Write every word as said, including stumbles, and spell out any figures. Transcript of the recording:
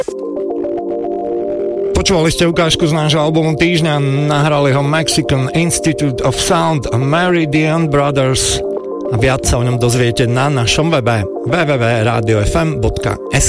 Počúvali ste ukážku z nášho albumu týždňa, nahrali ho Mexican Institute of Sound a Meridian Brothers a viac sa o ňom dozviete na našom webe w w w bodka radio f m bodka s